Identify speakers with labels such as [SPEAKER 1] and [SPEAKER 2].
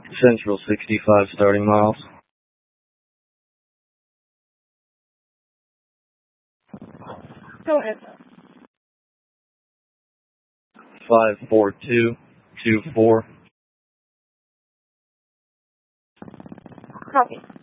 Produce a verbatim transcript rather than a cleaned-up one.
[SPEAKER 1] Central sixty-five starting miles.
[SPEAKER 2] Go ahead.
[SPEAKER 1] five four two two four.
[SPEAKER 2] Copy.